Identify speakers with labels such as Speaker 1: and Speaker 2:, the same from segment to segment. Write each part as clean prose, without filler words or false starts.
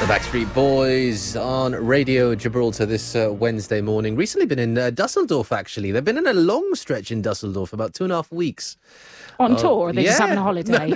Speaker 1: The Backstreet Boys on Radio Gibraltar this Wednesday morning. Recently been in Dusseldorf, actually. They've been in a long stretch in Dusseldorf, about 2.5 weeks.
Speaker 2: On tour? Or they're just having a holiday?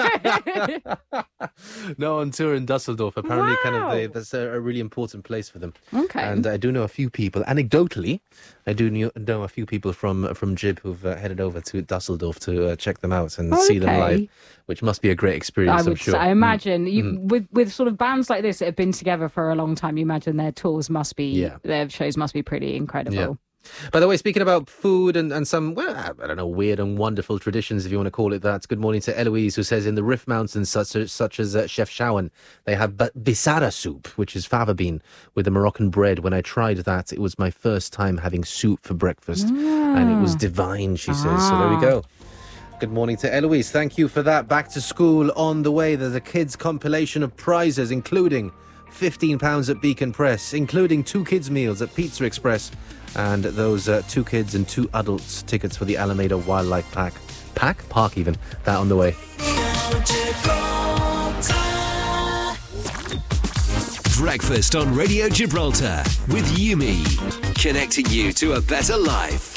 Speaker 1: No, on tour in Dusseldorf. Apparently,
Speaker 2: Wow.
Speaker 1: that's a really important place for them.
Speaker 2: Okay.
Speaker 1: And I do know a few people, anecdotally, I do know a few people from Jib who've headed over to Dusseldorf to check them out and see them live, which must be a great experience, I'm sure.
Speaker 2: I imagine, with sort of bands like this that have been together for a long time, you imagine their tours must be, their shows must be pretty incredible.
Speaker 1: Yeah. By the way, speaking about food and some, well, I don't know, weird and wonderful traditions, if you want to call it that. Good morning to Eloise, who says in the Rift Mountains, such as Chef Shawan, they have bisara soup, which is fava bean with the Moroccan bread. When I tried that, it was my first time having soup for breakfast, and it was divine, she says. So there we go. Good morning to Eloise. Thank you for that. Back to school on the way. There's a kids' compilation of prizes, including £15 at Beacon Press, including 2 kids' meals at Pizza Express, and those 2 kids and 2 adults tickets for the Alameda Wildlife Park even. That on the way.
Speaker 3: Breakfast on Radio Gibraltar with Yumi, connecting you to a better life.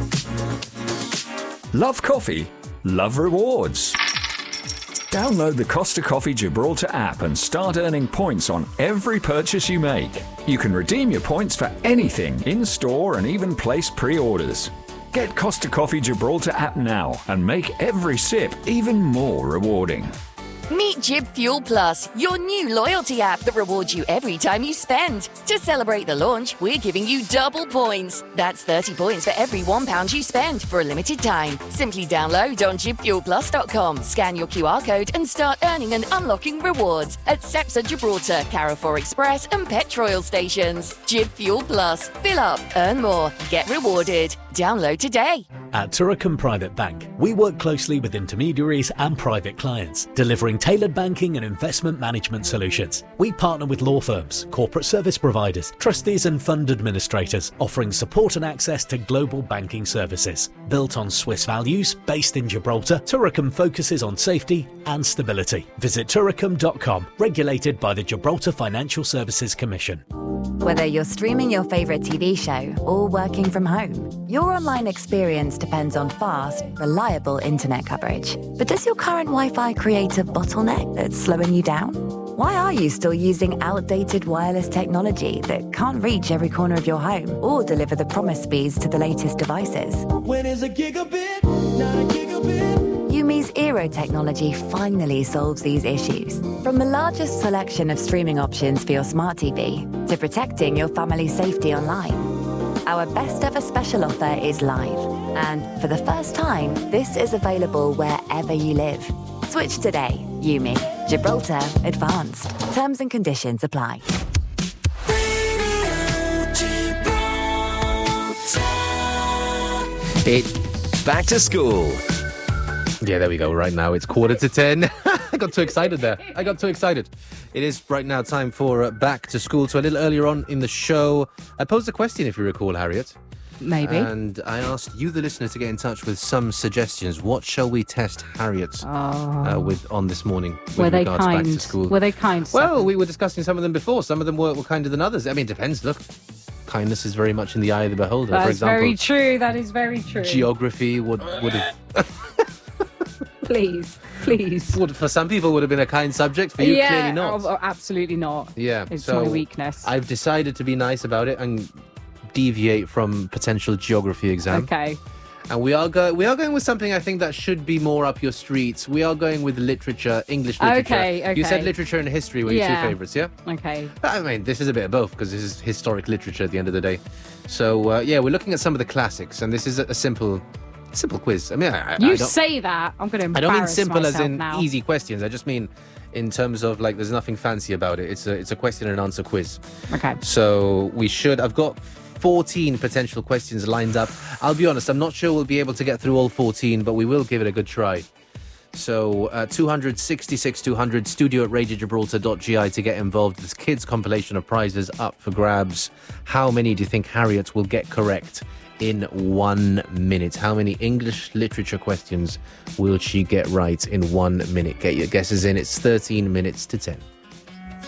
Speaker 4: Love coffee? Love rewards? Download the Costa Coffee Gibraltar app and start earning points on every purchase you make. You can redeem your points for anything in-store and even place pre-orders. Get Costa Coffee Gibraltar app now and make every sip even more rewarding.
Speaker 5: Meet Jib Fuel Plus, your new loyalty app that rewards you every time you spend. To celebrate the launch, we're giving you double points. That's 30 points for every £1 you spend for a limited time. Simply download on jibfuelplus.com, scan your QR code and start earning and unlocking rewards at Cepsa Gibraltar, Carrefour Express and Petroil stations. Jib Fuel Plus. Fill up, earn more, get rewarded. Download today.
Speaker 6: At Turicum Private Bank, we work closely with intermediaries and private clients, delivering tailored banking and investment management solutions. We partner with law firms, corporate service providers, trustees and fund administrators, offering support and access to global banking services. Built on Swiss values, based in Gibraltar, Turicum focuses on safety and stability. Visit turicum.com, regulated by the Gibraltar Financial Services Commission.
Speaker 7: Whether you're streaming your favourite TV show or working from home, your online experience depends on fast, reliable internet coverage. But does your current Wi-Fi create a bottleneck that's slowing you down? Why are you still using outdated wireless technology that can't reach every corner of your home or deliver the promised speeds to the latest devices?
Speaker 8: When is a gigabit, not a gigabit?
Speaker 7: Yumi's Eero technology finally solves these issues. From the largest selection of streaming options for your smart TV to protecting your family's safety online, our best ever special offer is live. And for the first time, this is available wherever you live. Switch today. Yumi. Gibraltar Advanced. Terms and conditions apply.
Speaker 3: It's back to school.
Speaker 1: Yeah, there we go. Right now it's 9:45. I got too excited there. It is right now time for Back to School. So a little earlier on in the show, I posed a question, if you recall, Harriet.
Speaker 2: Maybe.
Speaker 1: And I asked you, the listener, to get in touch with some suggestions. What shall we test Harriet with on this morning with
Speaker 2: Were they
Speaker 1: regards
Speaker 2: kind?
Speaker 1: Back to School?
Speaker 2: Were they kind?
Speaker 1: Well, we were discussing some of them before. Some of them were kinder than others. I mean, it depends. Look, kindness is very much in the eye of the beholder.
Speaker 2: That's
Speaker 1: for example,
Speaker 2: very true. That is very true.
Speaker 1: Geography would have...
Speaker 2: Please.
Speaker 1: For some people would have been a kind subject. For you, clearly not.
Speaker 2: Oh, absolutely not.
Speaker 1: Yeah,
Speaker 2: It's
Speaker 1: so
Speaker 2: my weakness.
Speaker 1: I've decided to be nice about it and deviate from potential geography exam.
Speaker 2: Okay.
Speaker 1: And we are going with something I think that should be more up your streets. We are going with literature, English literature.
Speaker 2: Okay.
Speaker 1: You said literature and history were your 2 favourites, yeah?
Speaker 2: Okay.
Speaker 1: I mean, this is a bit of both because this is historic literature at the end of the day. So, we're looking at some of the classics, and this is a simple quiz. I mean, I
Speaker 2: You
Speaker 1: don't
Speaker 2: say that. I'm going to embarrass
Speaker 1: I don't mean simple as in
Speaker 2: now.
Speaker 1: easy questions. I just mean in terms of, like, there's nothing fancy about it. It's a question and answer quiz.
Speaker 2: Okay.
Speaker 1: So I've got 14 potential questions lined up. I'll be honest, I'm not sure we'll be able to get through all 14, but we will give it a good try. So 266 200 studio@radiogibraltar.gi to get involved. This kids compilation of prizes up for grabs. How many do you think Harriet will get correct in 1 minute? How many English literature questions will she get right in 1 minute? Get your guesses in. It's 13 minutes to 10.